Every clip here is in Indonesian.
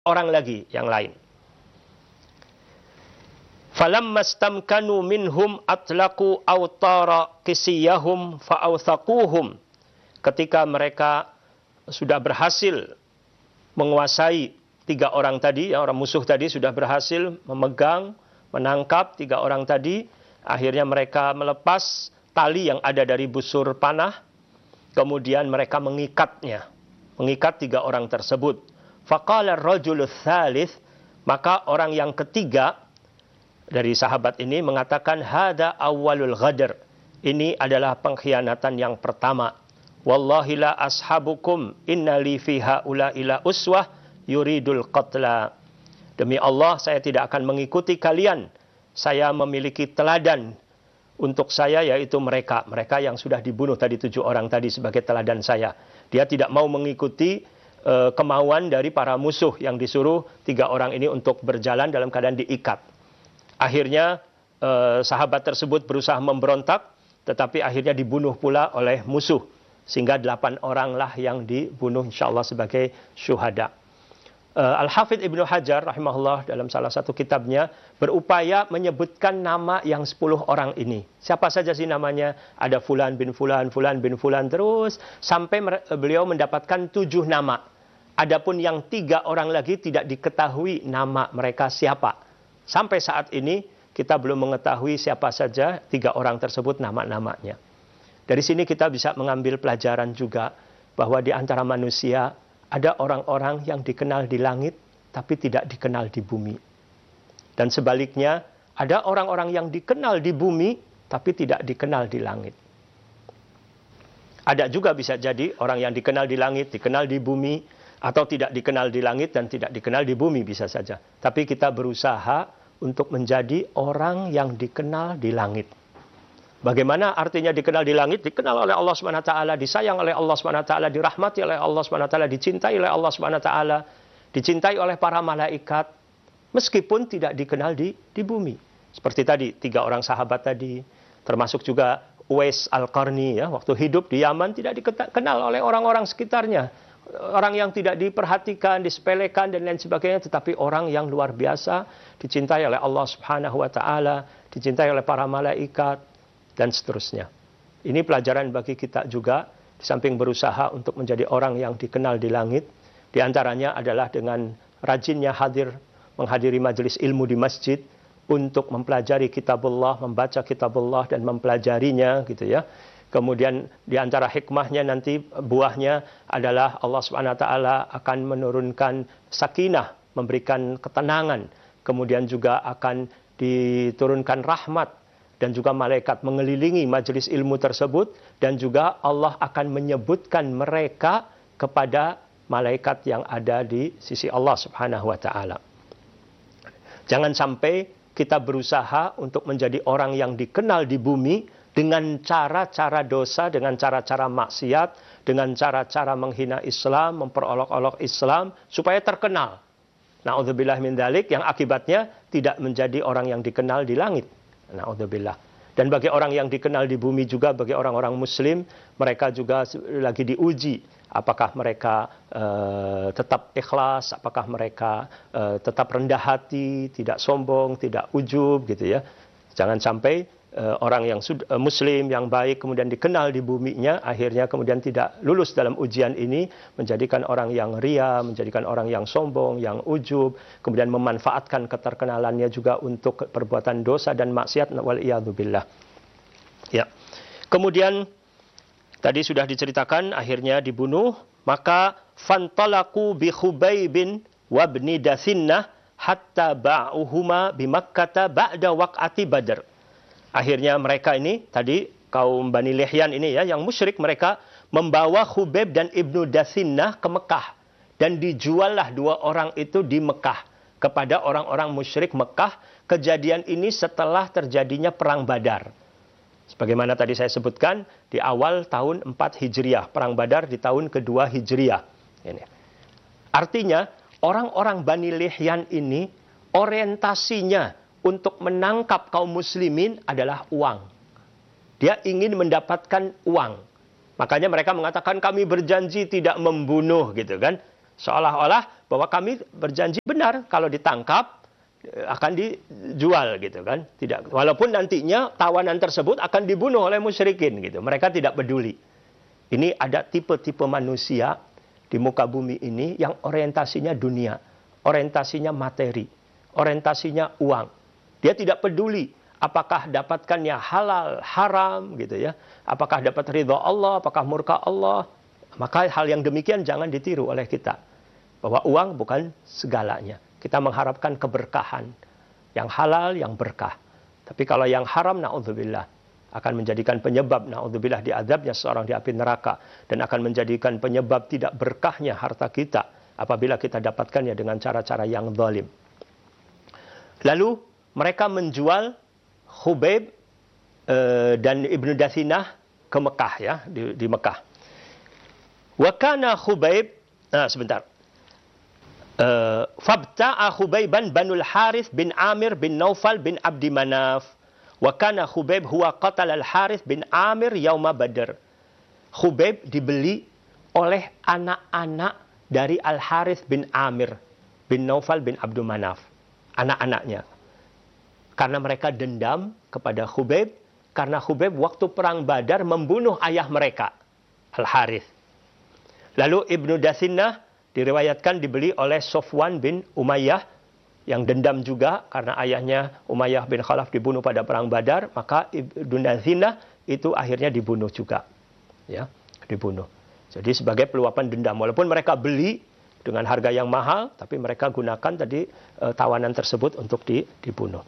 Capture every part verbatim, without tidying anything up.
orang lagi yang lain. Falamma stamkanu minhum atlaqu awtara qisiyahum fa'awthaquhum. Ketika mereka sudah berhasil menguasai tiga orang tadi, ya, orang musuh tadi sudah berhasil memegang, menangkap tiga orang tadi, akhirnya mereka melepas tali yang ada dari busur panah, kemudian mereka mengikatnya, mengikat tiga orang tersebut. Faqala ar-rajulul tsalits, maka orang yang ketiga dari sahabat ini mengatakan, hada awwalul ghadr, ini adalah pengkhianatan yang pertama. Wallahi la ashabukum inna li fiha ula ila uswah yuridul qatla. Demi Allah, saya tidak akan mengikuti kalian. Saya memiliki teladan untuk saya, yaitu mereka. Mereka yang sudah dibunuh tadi, tujuh orang tadi sebagai teladan saya. Dia tidak mau mengikuti uh, kemauan dari para musuh yang disuruh tiga orang ini untuk berjalan dalam keadaan diikat. Akhirnya uh, sahabat tersebut berusaha memberontak, tetapi akhirnya dibunuh pula oleh musuh. Sehingga delapan oranglah yang dibunuh insyaallah sebagai syuhada. Uh, Al-Hafidh Ibnu Hajar rahimahullah dalam salah satu kitabnya berupaya menyebutkan nama yang sepuluh orang ini. Siapa saja sih namanya? Ada Fulan bin Fulan, Fulan bin Fulan, terus sampai beliau mendapatkan tujuh nama. Adapun yang tiga orang lagi tidak diketahui nama mereka siapa. Sampai saat ini kita belum mengetahui siapa saja tiga orang tersebut nama-namanya. Dari sini kita bisa mengambil pelajaran juga bahwa di antara manusia ada orang-orang yang dikenal di langit tapi tidak dikenal di bumi. Dan sebaliknya ada orang-orang yang dikenal di bumi tapi tidak dikenal di langit. Ada juga bisa jadi orang yang dikenal di langit, dikenal di bumi, atau tidak dikenal di langit dan tidak dikenal di bumi bisa saja. Tapi kita berusaha untuk menjadi orang yang dikenal di langit. Bagaimana artinya dikenal di langit? Dikenal oleh Allah subhanahu wa taala, disayang oleh Allah subhanahu wa taala, dirahmati oleh Allah subhanahu wa taala, dicintai oleh Allah subhanahu wa taala, dicintai oleh para malaikat, meskipun tidak dikenal di, di bumi. Seperti tadi, tiga orang sahabat tadi, termasuk juga Uwais Al-Qarni, ya, waktu hidup di Yaman tidak dikenal oleh orang-orang sekitarnya. Orang yang tidak diperhatikan, disepelekan, dan lain sebagainya, tetapi orang yang luar biasa, dicintai oleh Allah subhanahu wa taala, dicintai oleh para malaikat, dan seterusnya. Ini pelajaran bagi kita juga, di samping berusaha untuk menjadi orang yang dikenal di langit, di antaranya adalah dengan rajinnya hadir, menghadiri majelis ilmu di masjid, untuk mempelajari kitabullah, membaca kitabullah dan mempelajarinya, gitu ya. Kemudian di antara hikmahnya nanti buahnya adalah Allah subhanahu wa taala akan menurunkan sakinah, memberikan ketenangan, kemudian juga akan diturunkan rahmat, dan juga malaikat mengelilingi majelis ilmu tersebut, dan juga Allah akan menyebutkan mereka kepada malaikat yang ada di sisi Allah subhanahu wa taala. Jangan sampai kita berusaha untuk menjadi orang yang dikenal di bumi dengan cara-cara dosa, dengan cara-cara maksiat, dengan cara-cara menghina Islam, memperolok-olok Islam, supaya terkenal. Na'udzubillah min dzalik, yang akibatnya tidak menjadi orang yang dikenal di langit. Na'udzubillah. Dan bagi orang yang dikenal di bumi juga, bagi orang-orang muslim, mereka juga lagi diuji. Apakah mereka uh, tetap ikhlas, apakah mereka uh, tetap rendah hati, tidak sombong, tidak ujub, gitu ya. Jangan sampai uh, orang yang uh, muslim, yang baik, kemudian dikenal di buminya, akhirnya kemudian tidak lulus dalam ujian ini, menjadikan orang yang ria, menjadikan orang yang sombong, yang ujub, kemudian memanfaatkan keterkenalannya juga untuk perbuatan dosa dan maksiat, wal'iyadzubillah. Ya. Kemudian tadi sudah diceritakan, akhirnya dibunuh, maka fantalaku bi Khubaybin wa ibni Dathinnah hatta ba'uhuma bi Makkah ba'da waq'ati Badr. Akhirnya mereka ini, tadi kaum Bani Lihyan ini ya, yang musyrik, mereka membawa Khubayb dan Ibnu Dathinnah ke Mekah. Dan dijuallah dua orang itu di Mekah kepada orang-orang musyrik Mekah. Kejadian ini setelah terjadinya Perang Badar. Sebagaimana tadi saya sebutkan, di awal tahun empat Hijriah. Perang Badar di tahun kedua Hijriah. Ini. Artinya, orang-orang Bani Lihyan ini, orientasinya untuk menangkap kaum muslimin adalah uang. Dia ingin mendapatkan uang. Makanya mereka mengatakan, kami berjanji tidak membunuh, gitu kan. Seolah-olah bahwa kami berjanji benar kalau ditangkap akan dijual gitu kan. Tidak, walaupun nantinya tawanan tersebut akan dibunuh oleh musyrikin gitu. Mereka tidak peduli. Ini ada tipe-tipe manusia di muka bumi ini yang orientasinya dunia, orientasinya materi, orientasinya uang. Dia tidak peduli apakah dapatkannya halal, haram gitu ya. Apakah dapat ridha Allah, apakah murka Allah. Maka hal yang demikian jangan ditiru oleh kita. Bahwa uang bukan segalanya. Kita mengharapkan keberkahan. Yang halal, yang berkah. Tapi kalau yang haram, na'udzubillah, akan menjadikan penyebab, na'udzubillah, diazabnya seorang di api neraka. Dan akan menjadikan penyebab tidak berkahnya harta kita. Apabila kita dapatkannya dengan cara-cara yang zalim. Lalu, mereka menjual Khubayb eh, dan Ibnu Dathinah ke Mekah ya, di, di Mekah. Wa kana Khubayb, nah sebentar. Uh, Fabta'a Khubayban Banul Harith bin Amir bin Naufal bin Abdi Manaf. Wa kana Khubayb huwa qatal al-Harith bin Amir yauma Badr. Khubayb dibeli oleh anak-anak dari Al-Harith bin Amir bin Naufal bin Abdi Manaf. Anak-anaknya. Karena mereka dendam kepada Khubayb. Karena Khubayb waktu perang Badar membunuh ayah mereka, Al-Harith. Lalu Ibnu Dathinah diriwayatkan dibeli oleh Sofwan bin Umayyah yang dendam juga karena ayahnya Umayyah bin Khalaf dibunuh pada perang Badar, maka Ibnu Dathinah itu akhirnya dibunuh juga. Ya, dibunuh. Jadi sebagai peluapan dendam, walaupun mereka beli dengan harga yang mahal, tapi mereka gunakan tadi e, tawanan tersebut untuk di, dibunuh.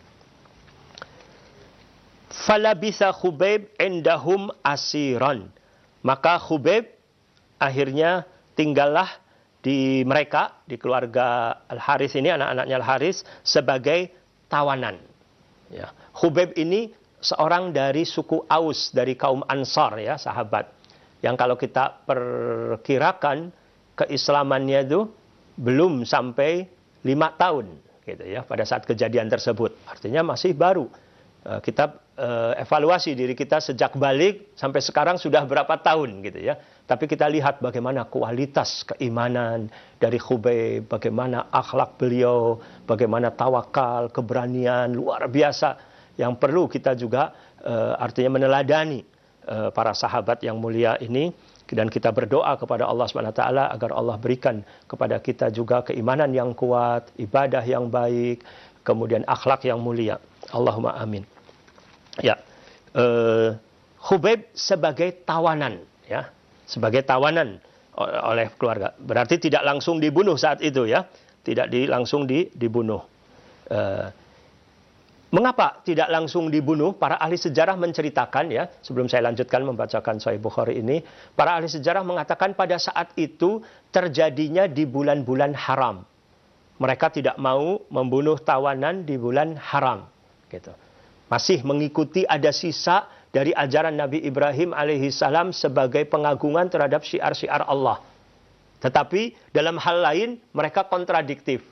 Falabitha Khubayb indahum asiran. Maka Khubayb akhirnya tinggallah di mereka, di keluarga Al-Harith ini, anak-anaknya Al-Harith, sebagai tawanan. Ya. Khubayb ini seorang dari suku Aus, dari kaum Ansar, ya, sahabat. Yang kalau kita perkirakan, keislamannya itu belum sampai lima tahun, gitu ya, pada saat kejadian tersebut. Artinya masih baru. Kita uh, evaluasi diri kita sejak balik sampai sekarang sudah berapa tahun gitu ya. Tapi kita lihat bagaimana kualitas keimanan dari Khubayb, bagaimana akhlak beliau, bagaimana tawakal, keberanian luar biasa yang perlu kita juga uh, artinya meneladani uh, para sahabat yang mulia ini. Dan kita berdoa kepada Allah subhanahu wa taala agar Allah berikan kepada kita juga keimanan yang kuat, ibadah yang baik, kemudian akhlak yang mulia. Allahumma amin. Ya, uh, Khubayb sebagai tawanan, ya, sebagai tawanan oleh keluarga. Berarti tidak langsung dibunuh saat itu, ya, tidak di, langsung di, dibunuh. Uh, mengapa tidak langsung dibunuh? Para ahli sejarah menceritakan, ya, sebelum saya lanjutkan membacakan Sahih Bukhari ini, para ahli sejarah mengatakan pada saat itu terjadinya di bulan-bulan haram. Mereka tidak mau membunuh tawanan di bulan haram, gitu. Masih mengikuti ada sisa dari ajaran Nabi Ibrahim alaihissalam sebagai pengagungan terhadap syiar-syiar Allah. Tetapi dalam hal lain mereka kontradiktif.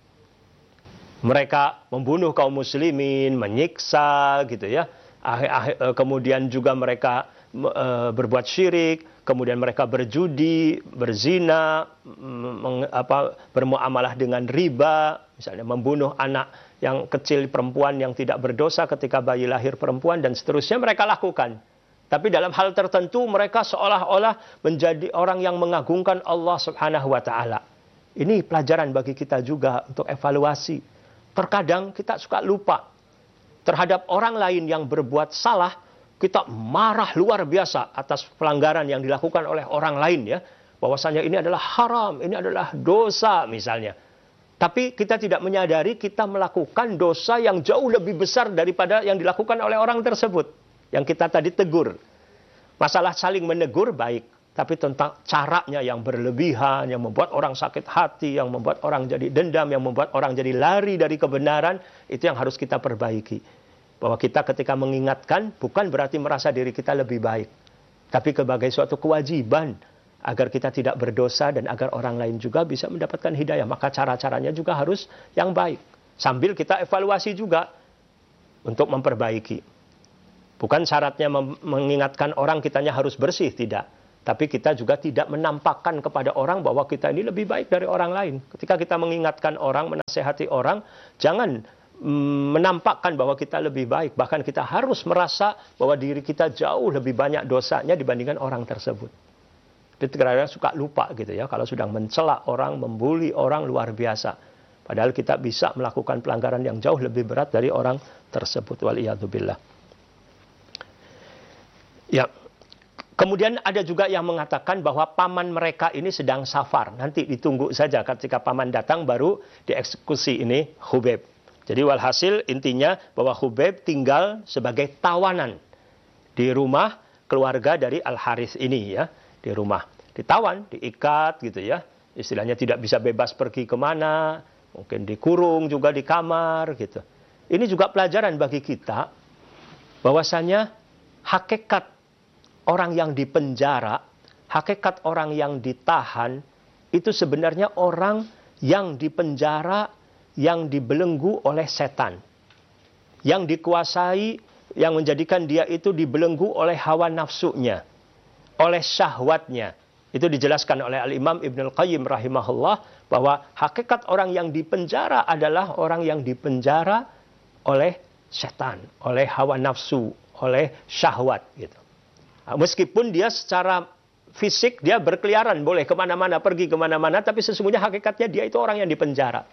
Mereka membunuh kaum muslimin, menyiksa gitu ya. Kemudian juga mereka berbuat syirik, kemudian mereka berjudi, berzina, apa, bermuamalah dengan riba, misalnya membunuh anak yang kecil perempuan yang tidak berdosa ketika bayi lahir perempuan dan seterusnya mereka lakukan. Tapi dalam hal tertentu mereka seolah-olah menjadi orang yang mengagungkan Allah Subhanahu wa taala. Ini pelajaran bagi kita juga untuk evaluasi. Terkadang kita suka lupa terhadap orang lain yang berbuat salah, kita marah luar biasa atas pelanggaran yang dilakukan oleh orang lain, ya. Bahwasanya ini adalah haram, ini adalah dosa misalnya. Tapi kita tidak menyadari kita melakukan dosa yang jauh lebih besar daripada yang dilakukan oleh orang tersebut. Yang kita tadi tegur. Masalah saling menegur baik. Tapi tentang caranya yang berlebihan, yang membuat orang sakit hati, yang membuat orang jadi dendam, yang membuat orang jadi lari dari kebenaran, itu yang harus kita perbaiki. Bahwa kita ketika mengingatkan, bukan berarti merasa diri kita lebih baik. Tapi sebagai suatu kewajiban agar kita tidak berdosa dan agar orang lain juga bisa mendapatkan hidayah. Maka cara-caranya juga harus yang baik. Sambil kita evaluasi juga untuk memperbaiki. Bukan syaratnya mengingatkan orang kitanya harus bersih, tidak. Tapi kita juga tidak menampakkan kepada orang bahwa kita ini lebih baik dari orang lain. Ketika kita mengingatkan orang, menasehati orang, jangan mm, menampakkan bahwa kita lebih baik. Bahkan kita harus merasa bahwa diri kita jauh lebih banyak dosanya dibandingkan orang tersebut. Jadi kadang-kadang suka lupa gitu ya, kalau sedang mencela orang, membuli orang luar biasa. Padahal kita bisa melakukan pelanggaran yang jauh lebih berat dari orang tersebut. Waliyadzubillah. Ya. Kemudian ada juga yang mengatakan bahwa paman mereka ini sedang safar. Nanti ditunggu saja ketika paman datang baru dieksekusi ini Khubayb. Jadi walhasil intinya bahwa Khubayb tinggal sebagai tawanan di rumah keluarga dari Al-Harits ini ya. Di rumah, ditawan, diikat gitu ya. Istilahnya tidak bisa bebas pergi kemana, mungkin dikurung juga di kamar gitu. Ini juga pelajaran bagi kita, bahwasanya hakikat orang yang dipenjara, hakikat orang yang ditahan, itu sebenarnya orang yang dipenjara, yang dibelenggu oleh setan. Yang dikuasai, yang menjadikan dia itu dibelenggu oleh hawa nafsunya, oleh syahwatnya. Itu dijelaskan oleh Al-Imam Ibnul Qayyim rahimahullah bahwa hakikat orang yang dipenjara adalah orang yang dipenjara oleh setan, oleh hawa nafsu, oleh syahwat gitu. Meskipun dia secara fisik dia berkeliaran, boleh kemana-mana, pergi kemana-mana, tapi sesungguhnya hakikatnya dia itu orang yang dipenjara.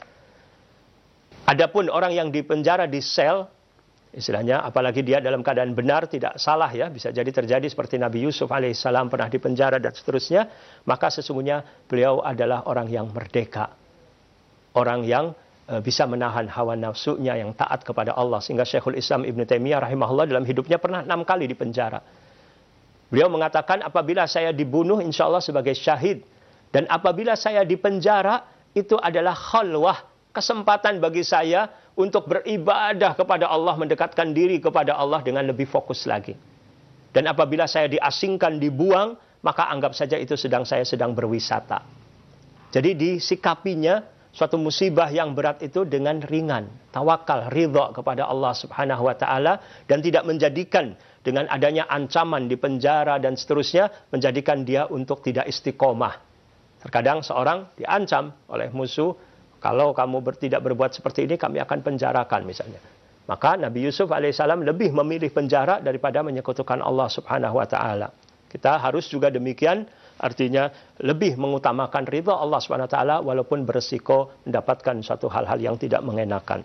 Adapun orang yang dipenjara di sel, istilahnya, apalagi dia dalam keadaan benar, tidak salah ya, bisa jadi terjadi seperti Nabi Yusuf alaihissalam pernah dipenjara dan seterusnya, maka sesungguhnya beliau adalah orang yang merdeka. Orang yang e, bisa menahan hawa nafsunya, yang taat kepada Allah. Sehingga Syekhul Islam Ibn Taimiyah rahimahullah dalam hidupnya pernah enam kali dipenjara. Beliau mengatakan, apabila saya dibunuh insya Allah sebagai syahid, dan apabila saya dipenjara, itu adalah khalwah, kesempatan bagi saya untuk beribadah kepada Allah, mendekatkan diri kepada Allah dengan lebih fokus lagi. Dan apabila saya diasingkan, dibuang, maka anggap saja itu sedang saya sedang berwisata. Jadi disikapinya suatu musibah yang berat itu dengan ringan, tawakal, ridha kepada Allah Subhanahu wa taala, dan tidak menjadikan dengan adanya ancaman di penjara dan seterusnya menjadikan dia untuk tidak istiqomah. Terkadang seorang diancam oleh musuh, kalau kamu ber, tidak berbuat seperti ini, kami akan penjarakan misalnya. Maka Nabi Yusuf alaihissalam lebih memilih penjara daripada menyekutukan Allah Subhanahu wa taala. Kita harus juga demikian, artinya lebih mengutamakan ridha Allah Subhanahu wa taala walaupun beresiko mendapatkan suatu hal-hal yang tidak mengenakan.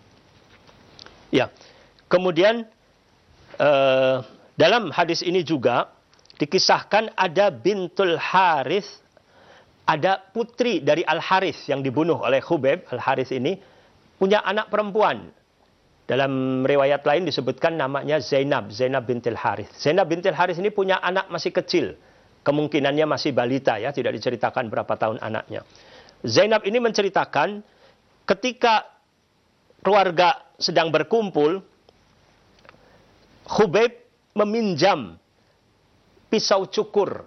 Ya. Kemudian eh, dalam hadis ini juga dikisahkan ada bintul Harits, ada putri dari Al-Harits yang dibunuh oleh Khubayb. Al-Harits ini punya anak perempuan. Dalam riwayat lain disebutkan namanya Zainab, Zainab bintil Harits. Zainab bintil Harits ini punya anak masih kecil. Kemungkinannya masih balita ya, tidak diceritakan berapa tahun anaknya. Zainab ini menceritakan ketika keluarga sedang berkumpul, Khubayb meminjam pisau cukur.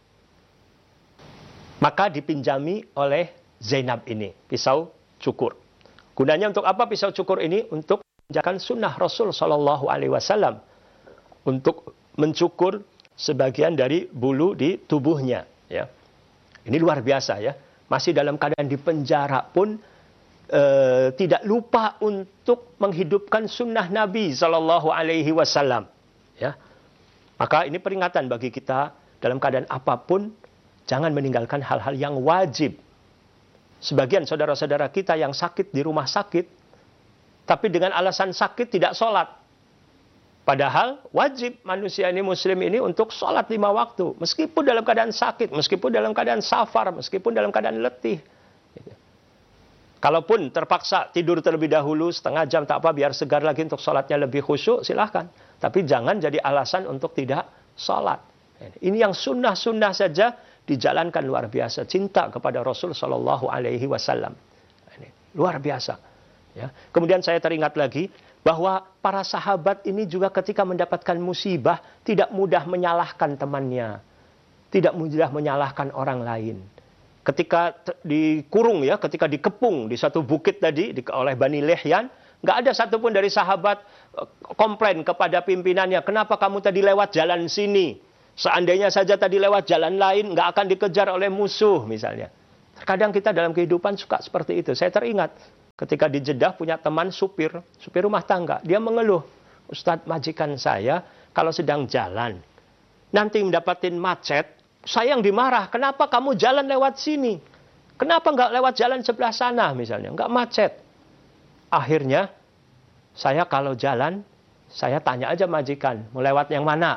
Maka dipinjami oleh Zainab ini, pisau cukur. Gunanya untuk apa pisau cukur ini? Untuk menjalankan sunnah Rasul Shallallahu Alaihi Wasallam, untuk mencukur sebagian dari bulu di tubuhnya. Ya, ini luar biasa ya. Masih dalam keadaan di penjara pun eh, tidak lupa untuk menghidupkan sunnah Nabi Shallallahu Alaihi Wasallam. Ya, maka ini peringatan bagi kita dalam keadaan apapun. Jangan meninggalkan hal-hal yang wajib. Sebagian saudara-saudara kita yang sakit di rumah sakit, tapi dengan alasan sakit tidak sholat. Padahal wajib manusia ini, muslim ini untuk sholat lima waktu. Meskipun dalam keadaan sakit, meskipun dalam keadaan safar, meskipun dalam keadaan letih. Kalaupun terpaksa tidur terlebih dahulu, setengah jam tak apa, biar segar lagi untuk sholatnya lebih khusyuk, silahkan. Tapi jangan jadi alasan untuk tidak sholat. Ini yang sunnah-sunnah saja dijalankan luar biasa, cinta kepada Rasul Shallallahu Alaihi Wasallam, luar biasa. Ya. Kemudian saya teringat lagi bahwa para sahabat ini juga ketika mendapatkan musibah tidak mudah menyalahkan temannya, tidak mudah menyalahkan orang lain. Ketika dikurung ya, ketika dikepung di satu bukit tadi di, oleh Bani Lihyan, nggak ada satupun dari sahabat komplain kepada pimpinannya, kenapa kamu tadi lewat jalan sini? Seandainya saja tadi lewat jalan lain, nggak akan dikejar oleh musuh misalnya. Terkadang kita dalam kehidupan suka seperti itu. Saya teringat ketika di Jeddah punya teman supir, supir rumah tangga. Dia mengeluh, Ustadz, majikan saya kalau sedang jalan, nanti mendapatkan macet, saya yang dimarah. Kenapa kamu jalan lewat sini? Kenapa nggak lewat jalan sebelah sana misalnya? Nggak macet. Akhirnya, saya kalau jalan, saya tanya aja majikan, mau lewat yang mana?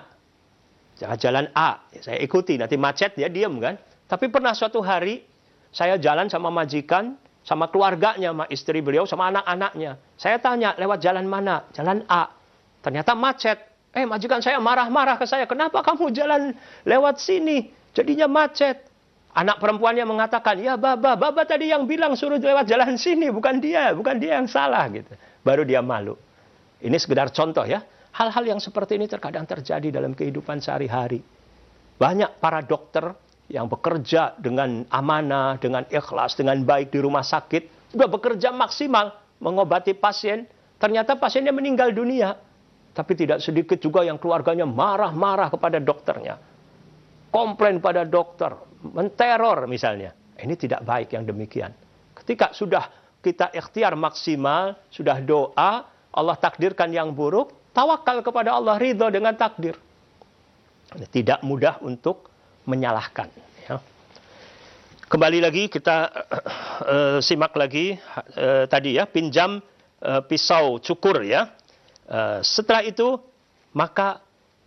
Jalan A, saya ikuti, nanti macet dia diem kan. Tapi pernah suatu hari, saya jalan sama majikan, sama keluarganya, sama istri beliau, sama anak-anaknya. Saya tanya, lewat jalan mana? Jalan A. Ternyata macet. Eh, majikan saya marah-marah ke saya. Kenapa kamu jalan lewat sini? Jadinya macet. Anak perempuannya mengatakan, ya baba, baba tadi yang bilang suruh lewat jalan sini. Bukan dia, bukan dia yang salah. Gitu. Baru dia malu. Ini sekedar contoh ya. Hal-hal yang seperti ini terkadang terjadi dalam kehidupan sehari-hari. Banyak para dokter yang bekerja dengan amanah, dengan ikhlas, dengan baik di rumah sakit, sudah bekerja maksimal mengobati pasien, ternyata pasiennya meninggal dunia. Tapi tidak sedikit juga yang keluarganya marah-marah kepada dokternya. Komplain pada dokter, menteror misalnya. Ini tidak baik yang demikian. Ketika sudah kita ikhtiar maksimal, sudah doa, Allah takdirkan yang buruk, tawakal kepada Allah, ridho dengan takdir. Tidak mudah untuk menyalahkan. Ya. Kembali lagi kita uh, simak lagi uh, tadi ya, pinjam uh, pisau cukur ya. Uh, setelah itu maka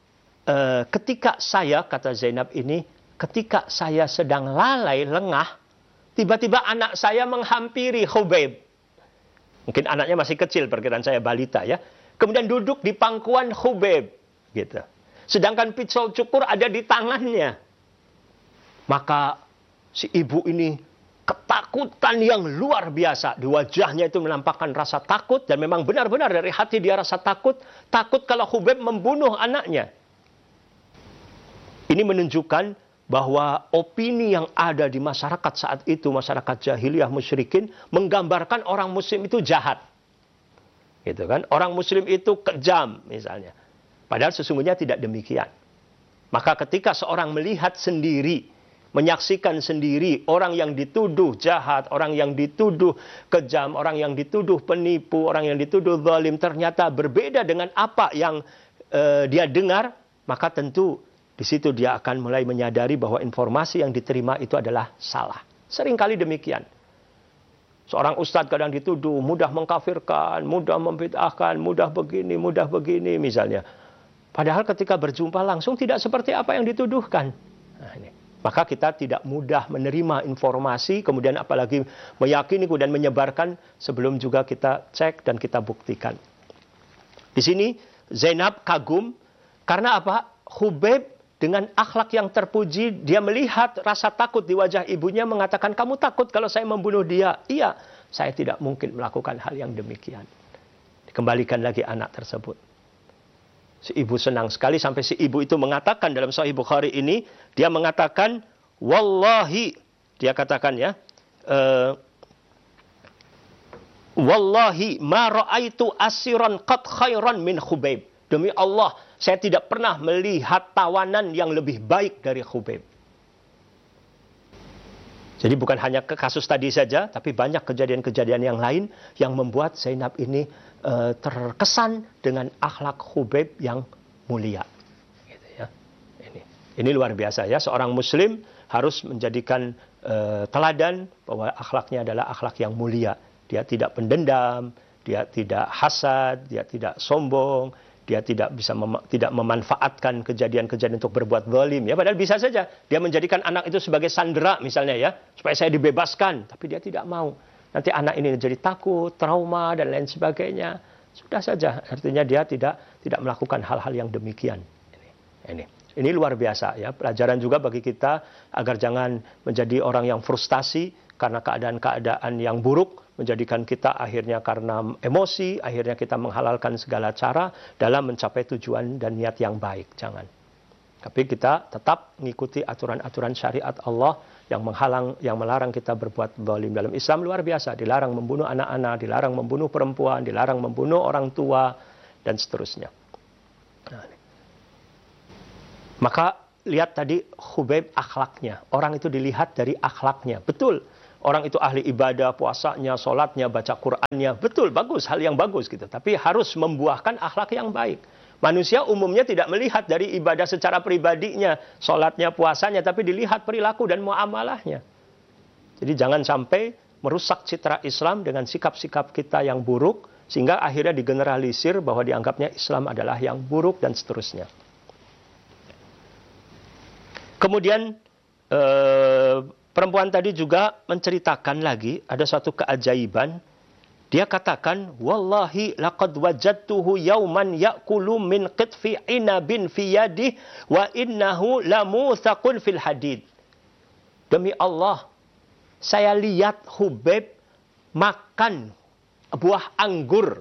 uh, ketika saya, kata Zainab ini, ketika saya sedang lalai lengah, tiba-tiba anak saya menghampiri Khubayb. Mungkin anaknya masih kecil, perkiraan saya balita ya. Kemudian duduk di pangkuan Khubayb, gitu. Sedangkan pisau cukur ada di tangannya. Maka si ibu ini ketakutan yang luar biasa. Di wajahnya itu menampakkan rasa takut. Dan memang benar-benar dari hati dia rasa takut. Takut kalau Khubayb membunuh anaknya. Ini menunjukkan bahwa opini yang ada di masyarakat saat itu, masyarakat jahiliyah musyrikin, menggambarkan orang muslim itu jahat. Gitu kan? Orang muslim itu kejam misalnya. Padahal sesungguhnya tidak demikian. Maka ketika seorang melihat sendiri, menyaksikan sendiri orang yang dituduh jahat, orang yang dituduh kejam, orang yang dituduh penipu, orang yang dituduh zalim ternyata berbeda dengan apa yang uh, dia dengar, maka tentu di situ dia akan mulai menyadari bahwa informasi yang diterima itu adalah salah. Seringkali demikian. Seorang ustadz kadang dituduh mudah mengkafirkan, mudah membid'ahkan, mudah begini, mudah begini misalnya. Padahal ketika berjumpa langsung tidak seperti apa yang dituduhkan. Nah, ini. Maka kita tidak mudah menerima informasi, kemudian apalagi meyakini dan menyebarkan sebelum juga kita cek dan kita buktikan. Di sini Zainab kagum karena apa? Khubayb dengan akhlak yang terpuji, dia melihat rasa takut di wajah ibunya, mengatakan, kamu takut kalau saya membunuh dia? Iya, saya tidak mungkin melakukan hal yang demikian. Dikembalikan lagi anak tersebut. Si ibu senang sekali sampai si ibu itu mengatakan dalam Sahih Bukhari ini, dia mengatakan, Wallahi, dia katakan ya, uh, Wallahi ma ra'aitu asiran qad khairan min Khubayb. Demi Allah, saya tidak pernah melihat tawanan yang lebih baik dari Khubayb. Jadi bukan hanya ke kasus tadi saja, tapi banyak kejadian-kejadian yang lain yang membuat Zainab ini uh, terkesan dengan akhlak Khubayb yang mulia. Gitu ya. Ini, ini luar biasa ya. Seorang Muslim harus menjadikan uh, teladan bahwa akhlaknya adalah akhlak yang mulia. Dia tidak pendendam, dia tidak hasad, dia tidak sombong. Dia tidak bisa mem tidak memanfaatkan kejadian-kejadian untuk berbuat zalim ya, padahal bisa saja dia menjadikan anak itu sebagai sandera misalnya ya, supaya saya dibebaskan, tapi dia tidak mau. Nanti anak ini jadi takut, trauma dan lain sebagainya. Sudah saja, artinya dia tidak tidak melakukan hal-hal yang demikian. Ini, ini, ini luar biasa ya, pelajaran juga bagi kita agar jangan menjadi orang yang frustasi karena keadaan-keadaan yang buruk, menjadikan kita akhirnya karena emosi, akhirnya kita menghalalkan segala cara dalam mencapai tujuan dan niat yang baik. Jangan. Tapi kita tetap mengikuti aturan-aturan syariat Allah yang menghalang, yang melarang kita berbuat zalim. Dalam Islam luar biasa, dilarang membunuh anak-anak, dilarang membunuh perempuan, dilarang membunuh orang tua, dan seterusnya. Nah, maka lihat tadi Khubayb akhlaknya. Orang itu dilihat dari akhlaknya. Betul. Orang itu ahli ibadah, puasanya, sholatnya, baca Qur'annya. Betul, bagus. Hal yang bagus gitu. Tapi harus membuahkan akhlak yang baik. Manusia umumnya tidak melihat dari ibadah secara pribadinya, sholatnya, puasanya, tapi dilihat perilaku dan muamalahnya. Jadi jangan sampai merusak citra Islam dengan sikap-sikap kita yang buruk, sehingga akhirnya digeneralisir bahwa dianggapnya Islam adalah yang buruk dan seterusnya. Kemudian eh, perempuan tadi juga menceritakan lagi ada suatu keajaiban. Dia katakan, wallahi laqad wajadtuhu yauman ya'kulu min qitfi inabin fi yadihi wa innahu lamuthaqun fil hadid. Demi Allah, saya lihat Khubayb makan buah anggur.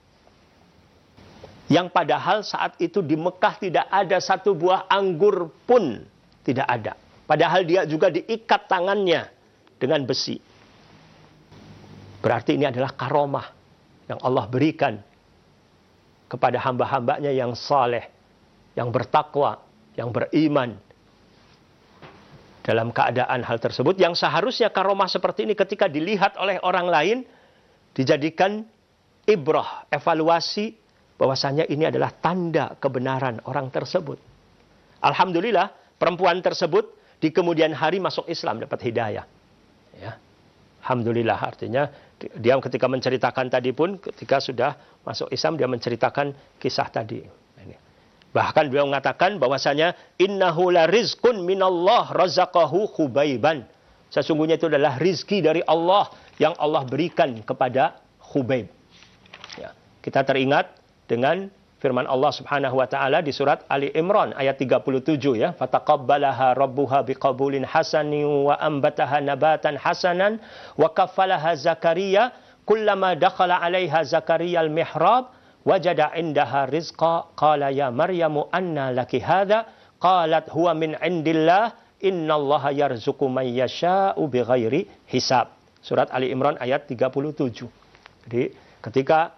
Yang padahal saat itu di Mekah tidak ada satu buah anggur pun. Tidak ada. Padahal dia juga diikat tangannya dengan besi. Berarti ini adalah karomah yang Allah berikan kepada hamba-hambanya yang saleh, yang bertakwa, yang beriman. Dalam keadaan hal tersebut, yang seharusnya karomah seperti ini ketika dilihat oleh orang lain, dijadikan ibrah, evaluasi, bahwasanya ini adalah tanda kebenaran orang tersebut. Alhamdulillah, perempuan tersebut di kemudian hari masuk Islam, dapat hidayah. Ya. Alhamdulillah, artinya dia ketika menceritakan tadi pun, ketika sudah masuk Islam, dia menceritakan kisah tadi. Bahkan beliau mengatakan bahwasanya innahu la rizqun minallah razaqahu Khubayban. Sesungguhnya itu adalah rizki dari Allah yang Allah berikan kepada Khubayb. Ya. Kita teringat dengan firman Allah Subhanahu wa taala di surat Ali Imran ayat tiga puluh tujuh ya, fataqabbalaha rabbuha biqabulin hasanin wa ambataha nabatan hasanan wa kaffalaha Zakaria kullama dakhala 'alaiha Zakaria al-mihrab wajada 'indaha rizqa qala ya Maryamu anna laki hadza qalat huwa min 'indillah innallaha yarzuqu man yasha'u bighairi hisab. Surat Ali Imran ayat tiga puluh tujuh. Jadi ketika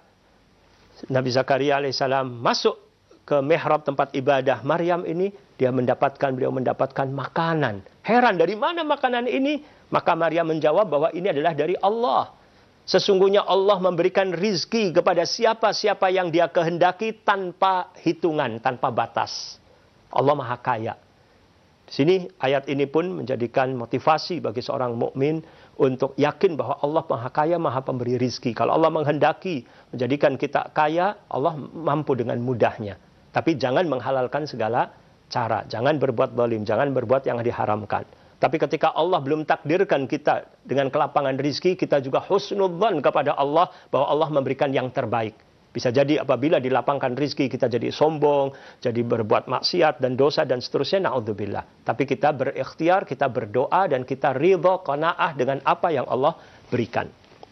Nabi Zakaria alaihissalam masuk ke mihrab tempat ibadah Maryam ini, dia mendapatkan, beliau mendapatkan makanan. Heran, dari mana makanan ini? Maka Maryam menjawab bahwa ini adalah dari Allah. Sesungguhnya Allah memberikan rizki kepada siapa-siapa yang dia kehendaki tanpa hitungan, tanpa batas. Allah Maha Kaya. Di sini ayat ini pun menjadikan motivasi bagi seorang mukmin untuk yakin bahwa Allah Maha Kaya, Maha Pemberi rizki. Kalau Allah menghendaki menjadikan kita kaya, Allah mampu dengan mudahnya. Tapi jangan menghalalkan segala cara. Jangan berbuat zalim, jangan berbuat yang diharamkan. Tapi ketika Allah belum takdirkan kita dengan kelapangan rizki, kita juga husnudzan kepada Allah bahwa Allah memberikan yang terbaik. Bisa jadi apabila dilapangkan rizki kita jadi sombong, jadi berbuat maksiat dan dosa dan seterusnya, na'udzubillah. Tapi kita berikhtiar, kita berdoa dan kita ridha, qanaah dengan apa yang Allah berikan.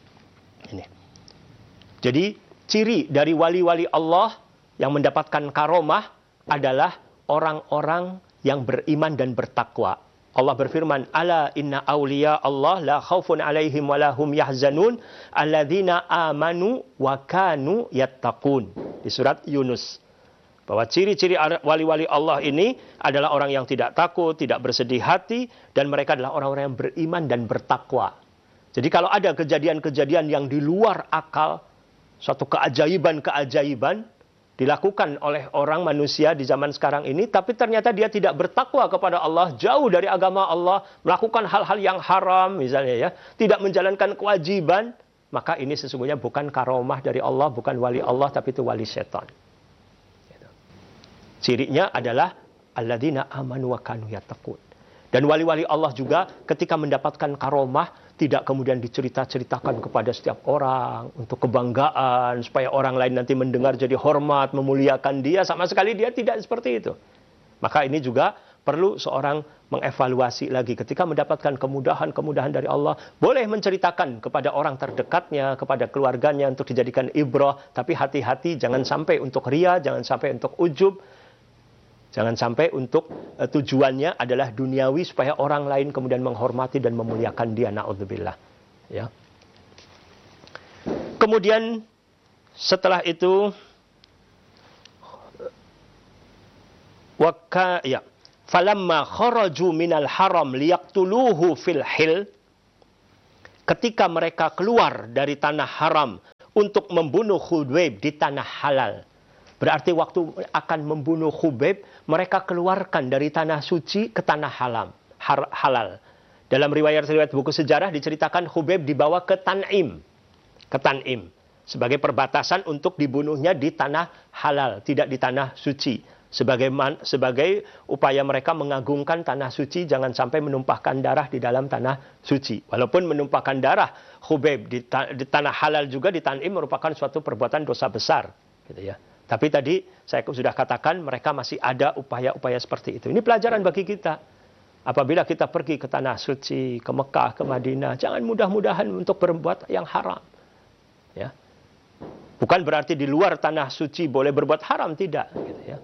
Ini. Jadi ciri dari wali-wali Allah yang mendapatkan karomah adalah orang-orang yang beriman dan bertakwa. Allah berfirman, ala inna awliya Allah la khaufun alaihim wa lahum yahzanun alladzina amanu wa kanu yattaqun. Di surat Yunus. Bahwa ciri-ciri wali-wali Allah ini adalah orang yang tidak takut, tidak bersedih hati, dan mereka adalah orang-orang yang beriman dan bertakwa. Jadi kalau ada kejadian-kejadian yang di luar akal, suatu keajaiban-keajaiban, dilakukan oleh orang manusia di zaman sekarang ini, tapi ternyata dia tidak bertakwa kepada Allah, jauh dari agama Allah, melakukan hal-hal yang haram misalnya ya, tidak menjalankan kewajiban, maka ini sesungguhnya bukan karomah dari Allah, bukan wali Allah, tapi itu wali setan. Cirinya adalah alladzina amanu wa kanu yattaqun. Dan wali-wali Allah juga ketika mendapatkan karomah tidak kemudian dicerita-ceritakan kepada setiap orang untuk kebanggaan supaya orang lain nanti mendengar jadi hormat, memuliakan dia, sama sekali dia tidak seperti itu. Maka ini juga perlu seorang mengevaluasi lagi ketika mendapatkan kemudahan-kemudahan dari Allah, boleh menceritakan kepada orang terdekatnya, kepada keluarganya untuk dijadikan ibrah, tapi hati-hati jangan sampai untuk ria, jangan sampai untuk ujub. Jangan sampai untuk uh, tujuannya adalah duniawi supaya orang lain kemudian menghormati dan memuliakan dia, na'udzubillah. Ya. Kemudian setelah itu waka ya falamma kharaju minal haram liyaqtuluhu fil hil, ketika mereka keluar dari tanah haram untuk membunuh Khubayb di tanah halal. Berarti waktu akan membunuh Khubayb, mereka keluarkan dari tanah suci ke tanah haram, har, halal. Dalam riwayat-riwayat buku sejarah diceritakan Khubayb dibawa ke Tan'im, ke Tan'im sebagai perbatasan untuk dibunuhnya di tanah halal, tidak di tanah suci. Sebagai, man, sebagai upaya mereka mengagungkan tanah suci, jangan sampai menumpahkan darah di dalam tanah suci. Walaupun menumpahkan darah Khubayb di, ta, di tanah halal juga di Tan'im merupakan suatu perbuatan dosa besar, gitu ya. Tapi tadi saya sudah katakan mereka masih ada upaya-upaya seperti itu. Ini pelajaran bagi kita. Apabila kita pergi ke tanah suci, ke Mekah, ke Madinah, jangan mudah-mudahan untuk berbuat yang haram. Ya. Bukan berarti di luar tanah suci boleh berbuat haram, tidak. Gitu ya.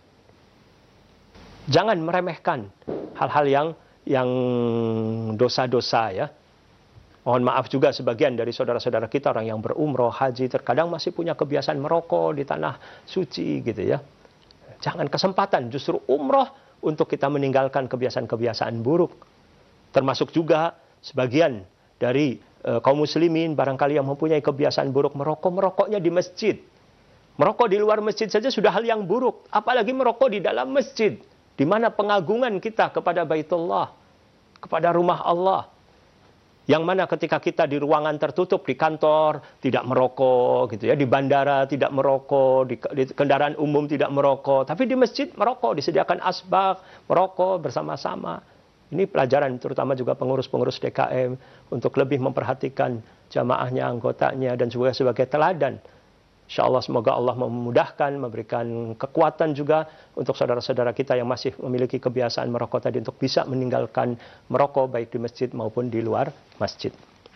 Jangan meremehkan hal-hal yang yang dosa-dosa ya. Mohon maaf juga sebagian dari saudara-saudara kita orang yang berumroh, haji, terkadang masih punya kebiasaan merokok di tanah suci gitu ya. Jangan kesempatan justru umroh untuk kita meninggalkan kebiasaan-kebiasaan buruk. Termasuk juga sebagian dari e, kaum muslimin barangkali yang mempunyai kebiasaan buruk merokok, merokoknya di masjid. Merokok di luar masjid saja sudah hal yang buruk, apalagi merokok di dalam masjid, di mana pengagungan kita kepada Baitullah, kepada rumah Allah. Yang mana ketika kita di ruangan tertutup, di kantor tidak merokok, gitu ya, di bandara tidak merokok, di, di kendaraan umum tidak merokok, tapi di masjid merokok, disediakan asbak, merokok bersama-sama. Ini pelajaran terutama juga pengurus-pengurus D K M untuk lebih memperhatikan jamaahnya, anggotanya, dan juga sebagai teladan. Insya Allah semoga Allah memudahkan, memberikan kekuatan juga untuk saudara-saudara kita yang masih memiliki kebiasaan merokok tadi untuk bisa meninggalkan merokok baik di masjid maupun di luar masjid.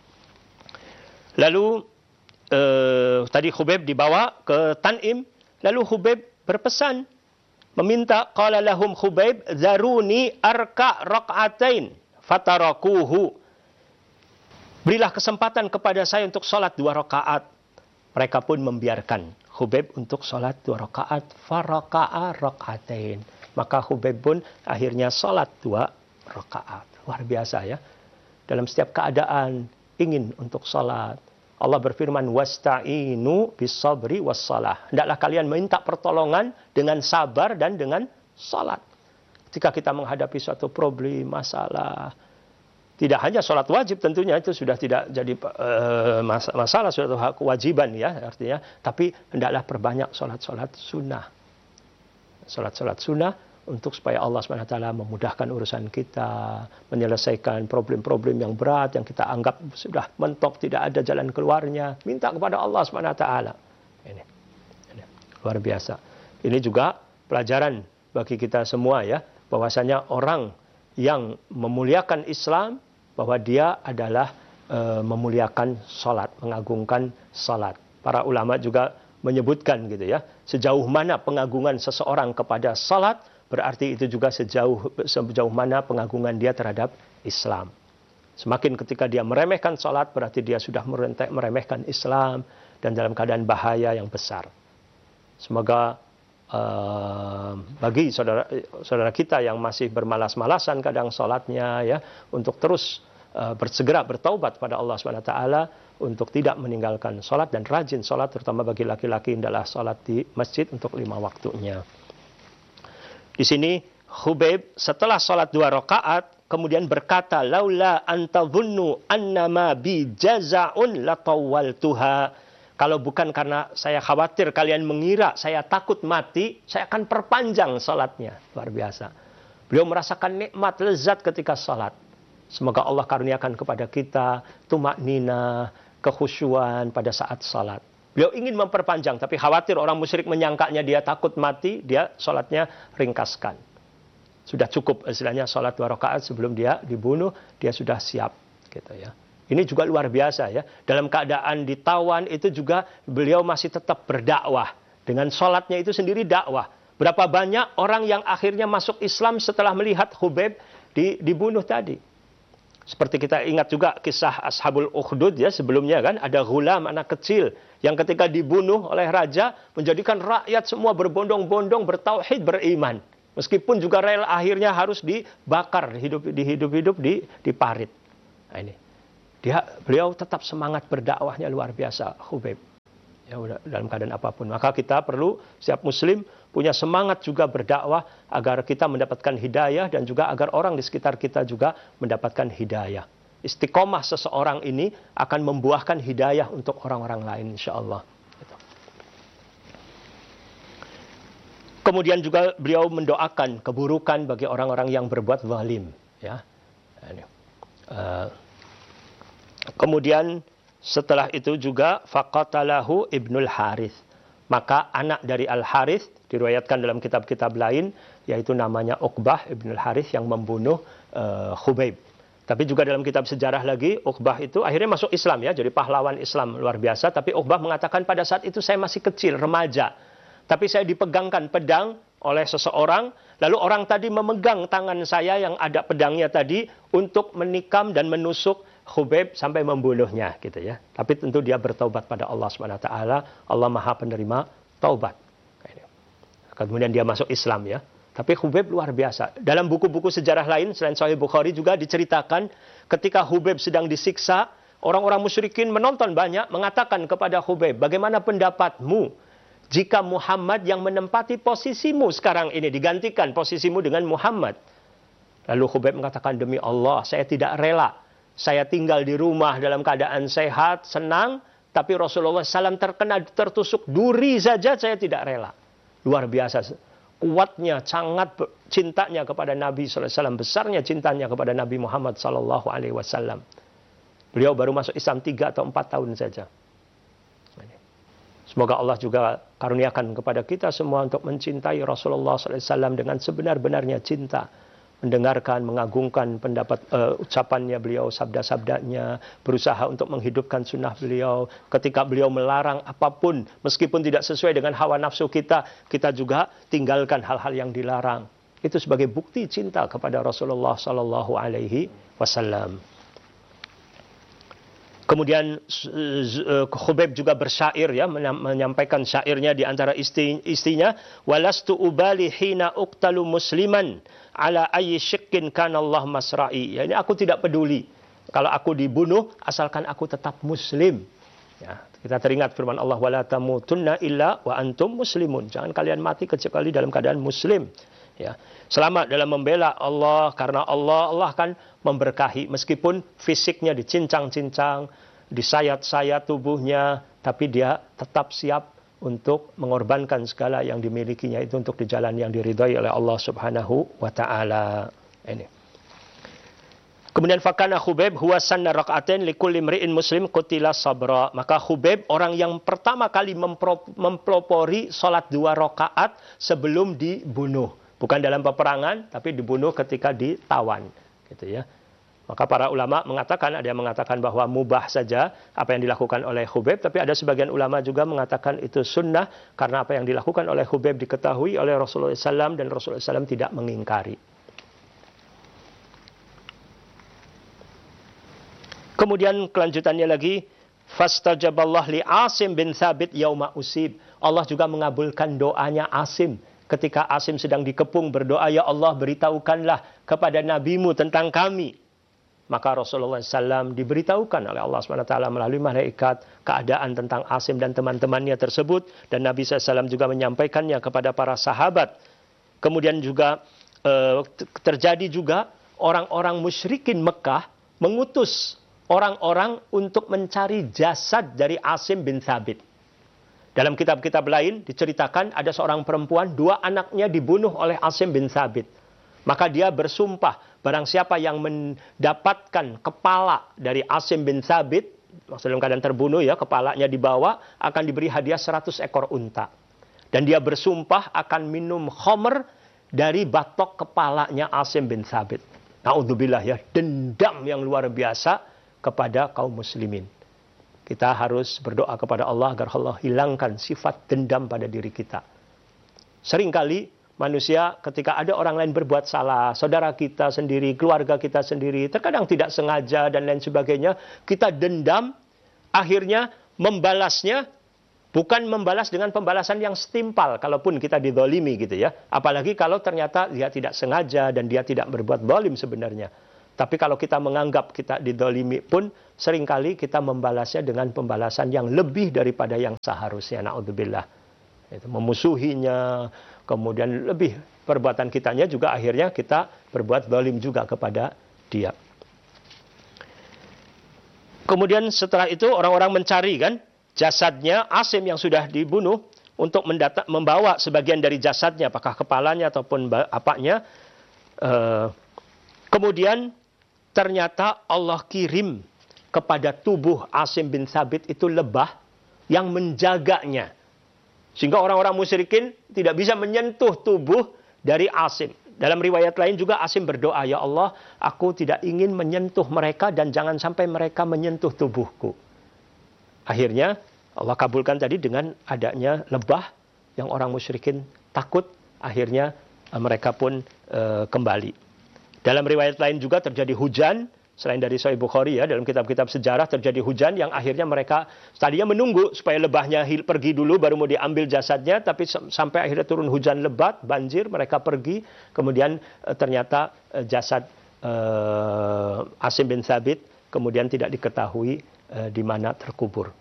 Lalu eh, tadi Khubayb dibawa ke Tan'im, lalu Khubayb berpesan, meminta, qala lahum Khubayb zaruni arka rak'atain fatarakuhu. Berilah kesempatan kepada saya untuk sholat dua rakaat. Mereka pun membiarkan Khubayb untuk sholat dua rakaat, faraka'a raka'atain. Maka Khubayb pun akhirnya sholat dua rakaat. Luar biasa ya. Dalam setiap keadaan ingin untuk sholat. Allah berfirman, wasta'inu bis-sabri was-salah. Hendaklah kalian minta pertolongan dengan sabar dan dengan sholat. Ketika kita menghadapi suatu problem, masalah, tidak hanya sholat wajib tentunya itu sudah tidak jadi uh, masalah, suatu kewajiban ya artinya. Tapi hendaklah perbanyak sholat-sholat sunnah. Sholat-sholat sunnah untuk supaya Allah subhanahu wa taala memudahkan urusan kita, menyelesaikan problem-problem yang berat yang kita anggap sudah mentok, tidak ada jalan keluarnya. Minta kepada Allah subhanahu wa taala. Ini, ini luar biasa. Ini juga pelajaran bagi kita semua ya, bahwasanya orang yang memuliakan Islam, bahwa dia adalah e, memuliakan salat, mengagungkan salat. Para ulama juga menyebutkan gitu ya, sejauh mana pengagungan seseorang kepada salat, berarti itu juga sejauh sejauh mana pengagungan dia terhadap Islam. Semakin ketika dia meremehkan salat, berarti dia sudah meremehkan Islam dan dalam keadaan bahaya yang besar. Semoga Uh, bagi saudara, saudara kita yang masih bermalas-malasan kadang sholatnya ya, untuk terus uh, bersegera bertaubat pada Allah subhanahu wa taala untuk tidak meninggalkan sholat dan rajin sholat, terutama bagi laki-laki adalah sholat di masjid untuk lima waktunya. Di sini Khubayb setelah sholat dua rakaat kemudian berkata, laula antadhunnu annama bi jaza'un latawaltuha. Kalau bukan karena saya khawatir kalian mengira saya takut mati, saya akan perpanjang salatnya. Luar biasa. Beliau merasakan nikmat, lezat ketika salat. Semoga Allah karuniakan kepada kita tumaknina, kekhusyuan pada saat salat. Beliau ingin memperpanjang, tapi khawatir orang musyrik menyangkanya dia takut mati, dia salatnya ringkaskan. Sudah cukup istilahnya salat dua rakaat sebelum dia dibunuh, dia sudah siap, gitu ya. Ini juga luar biasa ya. Dalam keadaan ditawan itu juga beliau masih tetap berdakwah. Dengan sholatnya itu sendiri dakwah. Berapa banyak orang yang akhirnya masuk Islam setelah melihat Khubayb dibunuh tadi. Seperti kita ingat juga kisah Ashabul Ukhdud ya sebelumnya kan. Ada ghulam, anak kecil yang ketika dibunuh oleh raja menjadikan rakyat semua berbondong-bondong bertauhid, beriman. Meskipun juga rela akhirnya harus dibakar, hidup dihidup-hidup di diparit. Nah, ini. Dia beliau tetap semangat berdakwahnya luar biasa, Khubayb. Ya udah dalam keadaan apapun. Maka kita perlu setiap muslim punya semangat juga berdakwah agar kita mendapatkan hidayah dan juga agar orang di sekitar kita juga mendapatkan hidayah. Istiqomah seseorang ini akan membuahkan hidayah untuk orang-orang lain insyaallah. Kemudian juga beliau mendoakan keburukan bagi orang-orang yang berbuat zalim. Ya. Uh, kemudian setelah itu juga faqatalahu Ibnul Harith. Maka anak dari Al Harith diriwayatkan dalam kitab-kitab lain yaitu namanya Uqbah Ibnul Harith yang membunuh uh, Khubayb. Tapi juga dalam kitab sejarah lagi Uqbah itu akhirnya masuk Islam ya, jadi pahlawan Islam luar biasa. Tapi Uqbah mengatakan pada saat itu saya masih kecil, remaja. Tapi saya dipegangkan pedang oleh seseorang, lalu orang tadi memegang tangan saya yang ada pedangnya tadi untuk menikam dan menusuk Khubayb sampai membunuhnya, gitu ya. Tapi tentu dia bertaubat pada Allah subhanahu wa taala. Allah Maha penerima taubat. Kemudian dia masuk Islam ya. Tapi Khubayb luar biasa. Dalam buku-buku sejarah lain selain Sahih Bukhari juga diceritakan ketika Khubayb sedang disiksa, orang-orang musyrikin menonton banyak mengatakan kepada Khubayb, "Bagaimana pendapatmu jika Muhammad yang menempati posisimu sekarang ini digantikan posisimu dengan Muhammad?" Lalu Khubayb mengatakan, "Demi Allah, saya tidak rela. Saya tinggal di rumah dalam keadaan sehat, senang, tapi Rasulullah shallallahu alaihi wasallam terkena tertusuk duri saja saya tidak rela." Luar biasa. Kuatnya, sangat cintanya kepada Nabi shallallahu alaihi wasallam, besarnya cintanya kepada Nabi Muhammad shallallahu alaihi wasallam. Beliau baru masuk Islam tiga atau empat tahun saja. Semoga Allah juga karuniakan kepada kita semua untuk mencintai Rasulullah shallallahu alaihi wasallam dengan sebenar-benarnya cinta. Mendengarkan, mengagungkan pendapat uh, ucapannya beliau, sabda-sabdanya, berusaha untuk menghidupkan sunnah beliau. Ketika beliau melarang apapun, meskipun tidak sesuai dengan hawa nafsu kita, kita juga tinggalkan hal-hal yang dilarang. Itu sebagai bukti cinta kepada Rasulullah shallallahu alaihi wasallam. Kemudian Khubayb juga bersyair ya, menyampaikan syairnya di antara isti, istinya, walastu ubali hina uqtalu musliman ala ayyi syikkin kana Allah masra'i. Ya, ini aku tidak peduli kalau aku dibunuh asalkan aku tetap muslim. Ya, kita teringat firman Allah, wala tamutunna illa wa antum muslimun. Jangan kalian mati kecuali dalam keadaan muslim. Ya, selamat dalam membela Allah, karena Allah Allah akan memberkahi meskipun fisiknya dicincang-cincang, disayat-sayat tubuhnya, tapi dia tetap siap untuk mengorbankan segala yang dimilikinya itu untuk di jalan yang diridhai oleh Allah Subhanahu wa taala. Ini. Kemudian fakana Khubayb huwa sanna raka'atain likulli imri'in muslim qutila sabra. Maka Khubayb orang yang pertama kali mempelopori salat dua rakaat sebelum dibunuh. Bukan dalam peperangan, tapi dibunuh ketika ditawan, gitu ya. Maka para ulama mengatakan, ada yang mengatakan bahwa mubah saja apa yang dilakukan oleh Khubayb, tapi ada sebagian ulama juga mengatakan itu sunnah, karena apa yang dilakukan oleh Khubayb diketahui oleh Rasulullah shallallahu alaihi wasallam dan Rasulullah shallallahu alaihi wasallam tidak mengingkari. Kemudian kelanjutannya lagi, fastajaballah li Asim bin Thabit yauma usib. Allah juga mengabulkan doanya Asim. Ketika Asim sedang dikepung berdoa, ya Allah beritahukanlah kepada nabimu tentang kami. Maka Rasulullah shallallahu alaihi wasallam diberitahukan oleh Allah subhanahu wa taala melalui malaikat keadaan tentang Asim dan teman-temannya tersebut. Dan Nabi shallallahu alaihi wasallam juga menyampaikannya kepada para sahabat. Kemudian juga eh, terjadi juga orang-orang musyrikin Mekah mengutus orang-orang untuk mencari jasad dari Asim bin Thabit. Dalam kitab-kitab lain diceritakan ada seorang perempuan, dua anaknya dibunuh oleh Asim bin Thabit. Maka dia bersumpah, barang siapa yang mendapatkan kepala dari Asim bin Thabit, maksudnya dalam keadaan terbunuh ya, kepalanya dibawa, akan diberi hadiah seratus ekor unta. Dan dia bersumpah akan minum khamr dari batok kepalanya Asim bin Thabit. Na'udzubillah ya, dendam yang luar biasa kepada kaum muslimin. Kita harus berdoa kepada Allah agar Allah hilangkan sifat dendam pada diri kita. Seringkali manusia ketika ada orang lain berbuat salah, saudara kita sendiri, keluarga kita sendiri, terkadang tidak sengaja dan lain sebagainya, kita dendam, akhirnya membalasnya Bukan membalas dengan pembalasan yang setimpal, kalaupun kita dizalimi gitu ya. Apalagi kalau ternyata dia tidak sengaja dan dia tidak berbuat zalim sebenarnya. Tapi kalau kita menganggap kita dizalimi pun, seringkali kita membalasnya dengan pembalasan yang lebih daripada yang seharusnya. Na'udzubillah. Itu memusuhinya, kemudian lebih perbuatan kitanya juga akhirnya kita berbuat zalim juga kepada dia. Kemudian setelah itu orang-orang mencari kan jasadnya Asim yang sudah dibunuh untuk mendata, membawa sebagian dari jasadnya, apakah kepalanya ataupun apanya. Uh, kemudian ternyata Allah kirim kepada tubuh Asim bin Thabit itu lebah yang menjaganya. Sehingga orang-orang musyrikin tidak bisa menyentuh tubuh dari Asim. Dalam riwayat lain juga Asim berdoa, ya Allah, aku tidak ingin menyentuh mereka dan jangan sampai mereka menyentuh tubuhku. Akhirnya Allah kabulkan tadi dengan adanya lebah yang orang musyrikin takut. Akhirnya mereka pun e, kembali. Dalam riwayat lain juga terjadi hujan. Selain dari Sahih Bukhari ya, dalam kitab-kitab sejarah terjadi hujan yang akhirnya mereka tadinya menunggu supaya lebahnya pergi dulu baru mau diambil jasadnya. Tapi sampai akhirnya turun hujan lebat, banjir, mereka pergi. Kemudian e, ternyata e, jasad e, Asim bin Thabit kemudian tidak diketahui e, di mana terkubur.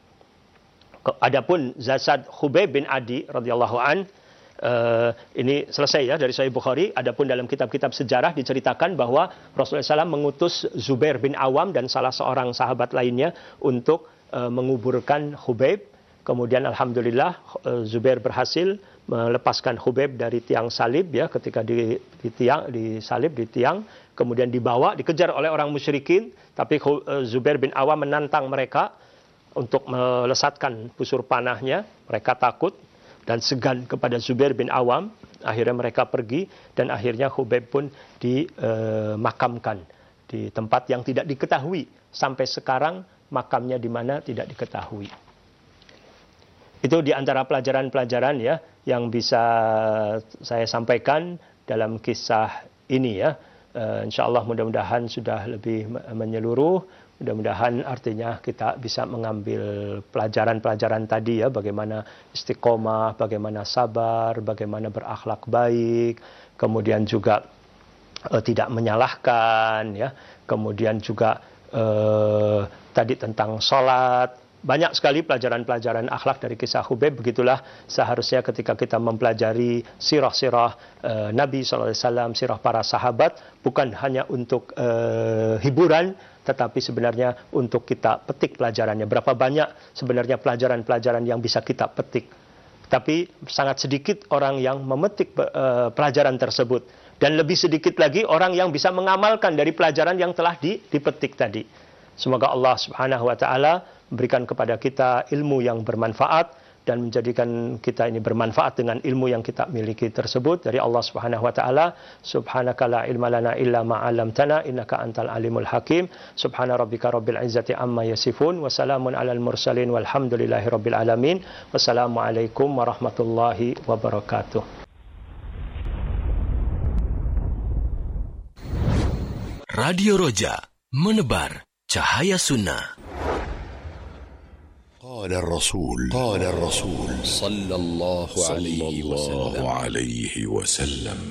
Adapun jasad Khubayb bin Adi radhiyallahu an, uh, ini selesai ya dari Sahih Bukhari. Adapun dalam kitab-kitab sejarah diceritakan bahwa Rasulullah shallallahu alaihi wasallam mengutus Zubair bin Awam dan salah seorang sahabat lainnya untuk uh, menguburkan Khubayb. Kemudian alhamdulillah uh, Zubair berhasil melepaskan Khubayb dari tiang salib ya, ketika di, di tiang di salib di tiang, kemudian dibawa dikejar oleh orang musyrikin, tapi uh, Zubair bin Awam menantang mereka untuk melesatkan busur panahnya. Mereka takut dan segan kepada Zubair bin Awam. Akhirnya mereka pergi dan akhirnya Khubayb pun dimakamkan di tempat yang tidak diketahui. Sampai sekarang makamnya di mana tidak diketahui. Itu di antara pelajaran-pelajaran ya yang bisa saya sampaikan dalam kisah ini ya. Uh, insya Allah mudah-mudahan sudah lebih menyeluruh. Mudah-mudahan artinya kita bisa mengambil pelajaran-pelajaran tadi ya, bagaimana istiqomah, bagaimana sabar, bagaimana berakhlak baik, kemudian juga uh, tidak menyalahkan ya, kemudian juga uh, tadi tentang sholat. Banyak sekali pelajaran-pelajaran akhlak dari kisah Khubayb. Begitulah seharusnya ketika kita mempelajari sirah-sirah uh, Nabi shallallahu alaihi wasallam, sirah para sahabat, bukan hanya untuk uh, hiburan, tetapi sebenarnya untuk kita petik pelajarannya. Berapa banyak sebenarnya pelajaran-pelajaran yang bisa kita petik. Tapi sangat sedikit orang yang memetik uh, pelajaran tersebut. Dan lebih sedikit lagi orang yang bisa mengamalkan dari pelajaran yang telah di, dipetik tadi. Semoga Allah subhanahu wa ta'ala berikan kepada kita ilmu yang bermanfaat dan menjadikan kita ini bermanfaat dengan ilmu yang kita miliki tersebut dari Allah Subhanahu wa taala. Subhanaka la ilma lana illa ma 'allamtana innaka antal alimul hakim. Subhana rabbika rabbil izzati amma yasifun wa salamun alal mursalin walhamdulillahi rabbil alamin. Wassalamu alaikum warahmatullahi wabarakatuh. Radio Roja, menebar cahaya sunnah. قال الرسول قال الرسول صلى الله عليه وسلم, عليه وسلم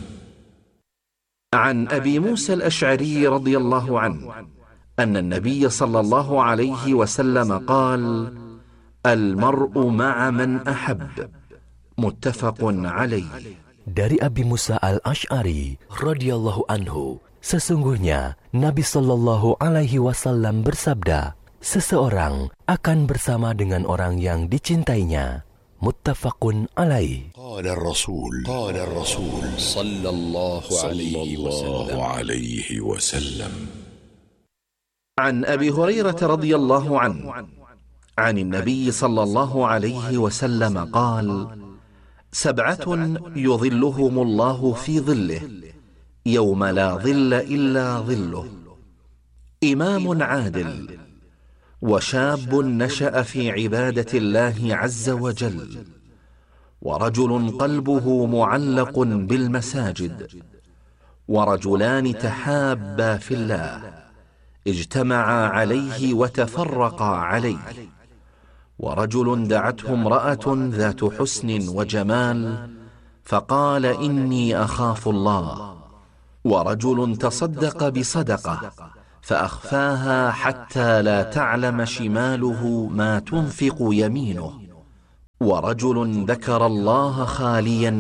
عن أبي موسى الأشعري رضي الله عنه أن النبي صلى الله عليه وسلم قال: المرء مع من أحب متفق عليه. Dari Abi Musa al-Ash'ari radhiyallahu anhu, sesungguhnya Nabi sallallahu alaihi wasallam bersabda, seseorang akan bersama dengan orang yang dicintainya. Muttafaqun alaih. Qala ar-rasul qala ar-rasul sallallahu alaihi wasallam. عن أبي هريرة رضي الله عنه عن النبي صلى الله عليه وسلم قال: سبعة يظلهم الله في ظله يوم لا ظل إلا ظله: إمام عادل، وشاب نشأ في عبادة الله عز وجل، ورجل قلبه معلق بالمساجد، ورجلان تحابا في الله اجتمعا عليه وتفرقا عليه، ورجل دعته امرأة ذات حسن وجمال فقال إني أخاف الله، ورجل تصدق بصدقة فأخفاها حتى لا تعلم شماله ما تنفق يمينه، ورجل ذكر الله خاليا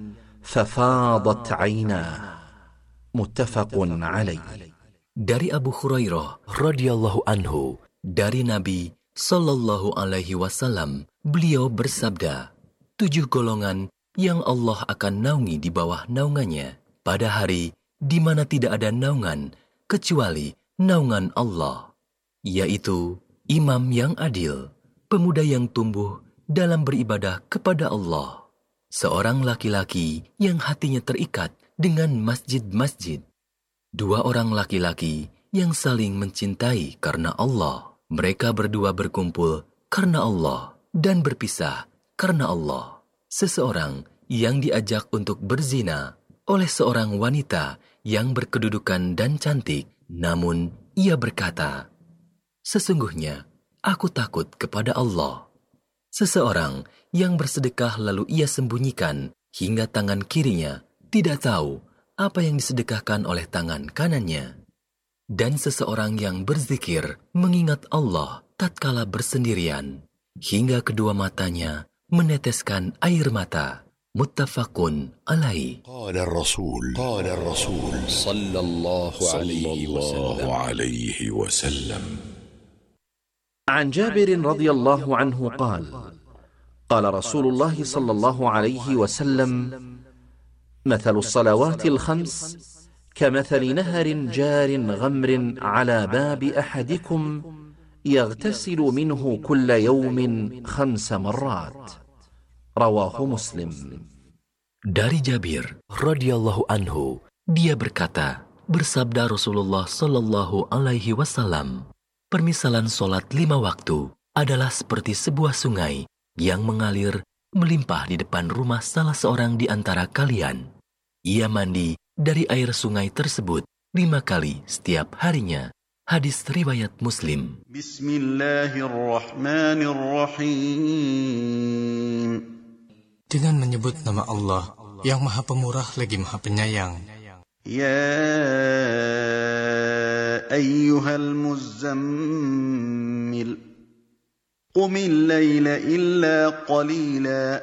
ففاضت عيناه. متفق عليه. Dari Abu Hurairah radhiyallahu anhu, dari Nabi sallallahu alaihi wasallam, beliau bersabda, tujuh golongan yang Allah akan naungi di bawah naungannya pada hari di mana tidak ada naungan kecuali naungan Allah, yaitu imam yang adil, pemuda yang tumbuh dalam beribadah kepada Allah, seorang laki-laki yang hatinya terikat dengan masjid-masjid, dua orang laki-laki yang saling mencintai karena Allah. Mereka berdua berkumpul karena Allah dan berpisah karena Allah. Seseorang yang diajak untuk berzina oleh seorang wanita yang berkedudukan dan cantik, namun ia berkata, sesungguhnya aku takut kepada Allah. Seseorang yang bersedekah lalu ia sembunyikan hingga tangan kirinya tidak tahu apa yang disedekahkan oleh tangan kanannya. Dan seseorang yang berzikir mengingat Allah tatkala bersendirian hingga kedua matanya meneteskan air mata. Muttafaqun alaihi. Qala ar-rasul qala ar-rasul sallallahu alaihi wasallam. عن جابر رضي الله عنه قال قال رسول الله صلى الله عليه وسلم مثل الصلوات الخمس كمثل نهر جار غمر على باب أحدكم يغتسل منه كل يوم خمس مرات. رواه مسلم. Dari Jabir radhiyallahu anhu, dia berkata, bersabda Rasulullah sallallahu alaihi wasallam, permisalan solat lima waktu adalah seperti sebuah sungai yang mengalir melimpah di depan rumah salah seorang di antara kalian. Ia mandi dari air sungai tersebut lima kali setiap harinya. Hadis riwayat Muslim. Bismillahirrahmanirrahim. Dengan menyebut nama Allah yang Maha Pemurah lagi Maha Penyayang. Ya ayyuhal muzammil, qumil layla illa qalila,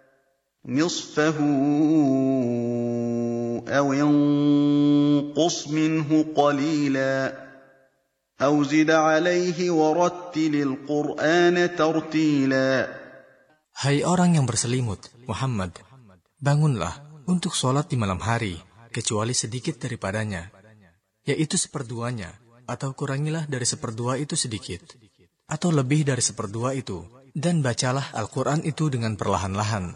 nisfahu أو ينقص منه قليلا أو زد عليه ورتل القرآن ترتيلا. Hai orang yang berselimut, Muhammad, bangunlah untuk sholat di malam hari, kecuali sedikit daripadanya, yaitu seperduanya, atau kurangilah dari seperdua itu sedikit, atau lebih dari seperdua itu, dan bacalah Al-Quran itu dengan perlahan-lahan.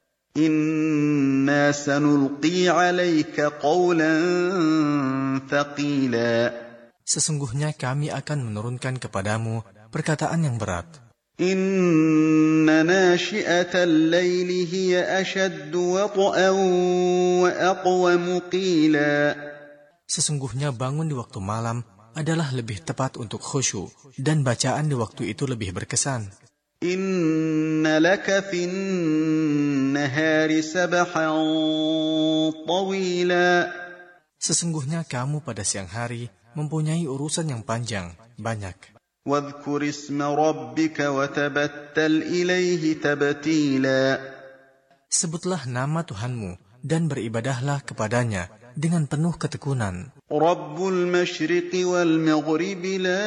Inna sanulqi 'alaika qawlan thaqila. Sesungguhnya kami akan menurunkan kepadamu perkataan yang berat. Inna nashi'atal laili hiya ashaddu wat'an wa aqwamu qila. Sesungguhnya bangun di waktu malam adalah lebih tepat untuk khusyuk, dan bacaan di waktu itu lebih berkesan. Inna laka fin nahari sabahan tawila. Sesungguhnya kamu pada siang hari mempunyai urusan yang panjang, banyak. Wadhkur isma rabbika wa tabattal ilaihi tabtila. Sebutlah nama Tuhanmu dan beribadahlah kepadanya dengan penuh ketekunan. Rabbul masyriqi wal maghribi la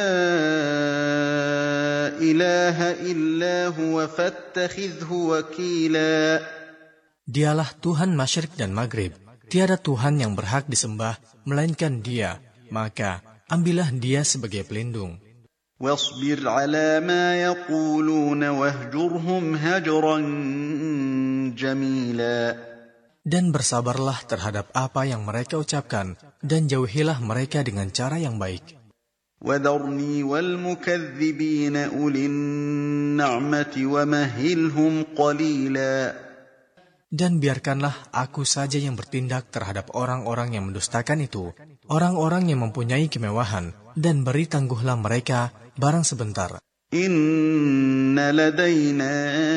ilaha illa huwa fattakhidhu wakila. Dialah Tuhan Masyriq dan Maghrib. Tiada Tuhan yang berhak disembah melainkan Dia, maka ambillah Dia sebagai pelindung. Wasbir ala ma yaquluna wahjurhum hajran jamila. Dan bersabarlah terhadap apa yang mereka ucapkan, dan jauhilah mereka dengan cara yang baik. وَذَرْنِي وَالْمُكَذِّبِينَ أُولِي النَّعْمَةِ وَمَهِّلْهُمْ قَلِيلًا. Dan biarkanlah aku saja yang bertindak terhadap orang-orang yang mendustakan itu, orang-orang yang mempunyai kemewahan, dan beri tangguhlah mereka barang sebentar. Inna ladaina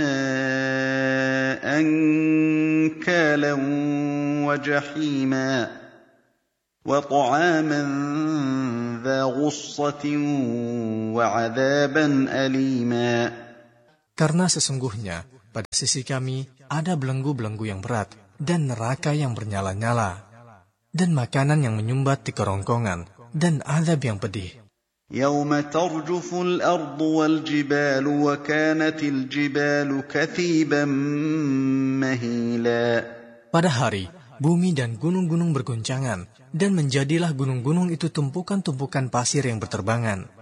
ankalan wa jahima wa ta'aman dha ghussatin wa 'adzaban alima. Karena sesungguhnya pada sisi kami ada belenggu-belenggu yang berat dan neraka yang bernyala-nyala dan makanan yang menyumbat di kerongkongan dan azab yang pedih. Yauma tarjuful ardu wal jibalu wa kanatil jibalu kathiban mahila. Pada hari bumi dan gunung-gunung bergoncangan dan menjadilah gunung-gunung itu tumpukan-tumpukan pasir yang berterbangan.